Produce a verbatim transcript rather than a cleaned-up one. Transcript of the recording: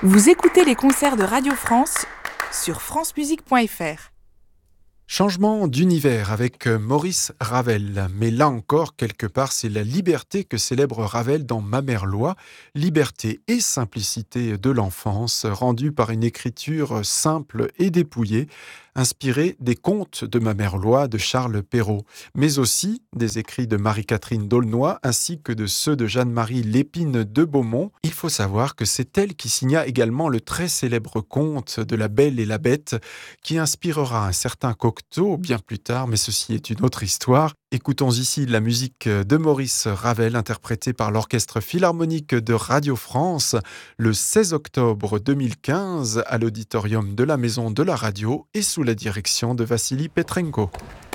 Vous écoutez les concerts de Radio France sur francemusique point f r. Changement d'univers avec Maurice Ravel. Mais là encore, quelque part, c'est la liberté que célèbre Ravel dans Ma mère loi. Liberté et simplicité de l'enfance, rendue par une écriture simple et dépouillée, inspirée des contes de Ma mère loi de Charles Perrault, mais aussi des écrits de Marie-Catherine d'Aulnoy ainsi que de ceux de Jeanne-Marie Lépine de Beaumont. Il faut savoir que c'est elle qui signa également le très célèbre conte de La Belle et la Bête, qui inspirera un certain Cocteau bien plus tard, mais ceci est une autre histoire. Écoutons ici la musique de Maurice Ravel, interprétée par l'Orchestre Philharmonique de Radio France, le seize octobre deux mille quinze, à l'auditorium de la Maison de la Radio et sous la direction de Vassili Petrenko.